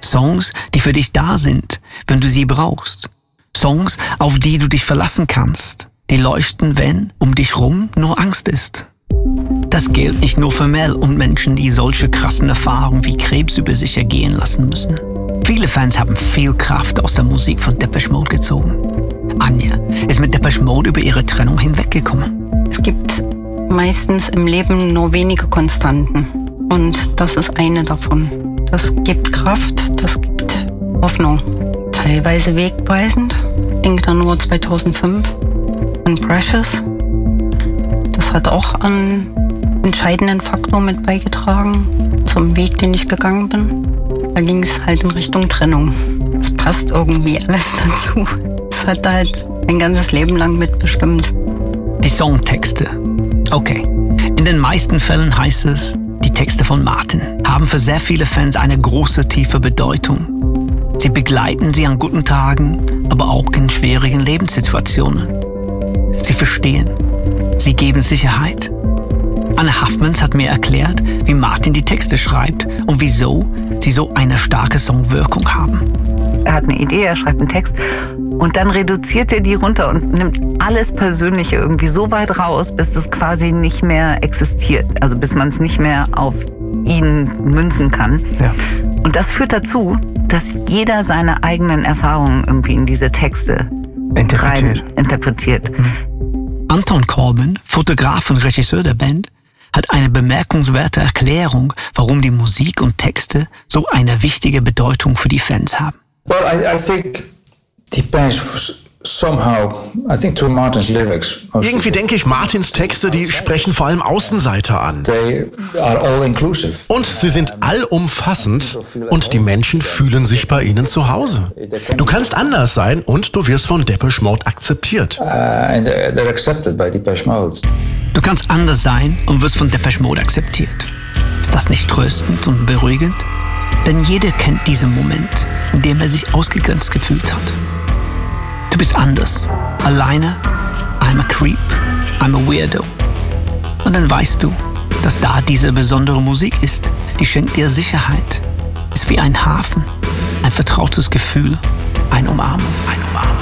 Songs, die für dich da sind, wenn du sie brauchst. Songs, auf die du dich verlassen kannst. Die leuchten, wenn um dich rum nur Angst ist. Das gilt nicht nur für Mel und Menschen, die solche krassen Erfahrungen wie Krebs über sich ergehen lassen müssen. Viele Fans haben viel Kraft aus der Musik von Depeche Mode gezogen. Anja ist mit Depeche Mode über ihre Trennung hinweggekommen. Es gibt meistens im Leben nur wenige Konstanten. Und das ist eine davon. Das gibt Kraft, das gibt Hoffnung. Teilweise wegweisend. Ich denke da nur 2005 an Precious. Das hat auch einen entscheidenden Faktor mit beigetragen zum Weg, den ich gegangen bin. Da ging es halt in Richtung Trennung. Es passt irgendwie alles dazu. Es hat halt mein ganzes Leben lang mitbestimmt. Die Songtexte. Okay. In den meisten Fällen heißt es, die Texte von Martin haben für sehr viele Fans eine große, tiefe Bedeutung. Sie begleiten sie an guten Tagen, aber auch in schwierigen Lebenssituationen. Sie verstehen. Sie geben Sicherheit. Anne Haffmans hat mir erklärt, wie Martin die Texte schreibt und wieso sie so eine starke Songwirkung haben. Er hat eine Idee, er schreibt einen Text und dann reduziert er die runter und nimmt alles Persönliche irgendwie so weit raus, bis es quasi nicht mehr existiert. Also bis man es nicht mehr auf ihn münzen kann. Ja. Und das führt dazu, dass jeder seine eigenen Erfahrungen irgendwie in diese Texte interpretiert. Anton Corbijn, Fotograf und Regisseur der Band, hat eine bemerkenswerte Erklärung, warum die Musik und Texte so eine wichtige Bedeutung für die Fans haben. Well, I think depends somehow, I think to Martin's lyrics. Irgendwie denke ich, Martins Texte, die sprechen vor allem Außenseiter an. They are all inclusive. Und sie sind allumfassend und die Menschen fühlen sich bei ihnen zu Hause. Du kannst anders sein und du wirst von Depeche Mode akzeptiert. And they're accepted by Depeche Mode. Du kannst anders sein und wirst von Depeche Mode akzeptiert. Ist das nicht tröstend und beruhigend? Denn jeder kennt diesen Moment, in dem er sich ausgegrenzt gefühlt hat. Du bist anders, alleine, I'm a creep, I'm a weirdo. Und dann weißt du, dass da diese besondere Musik ist, die schenkt dir Sicherheit, ist wie ein Hafen, ein vertrautes Gefühl, eine Umarmung.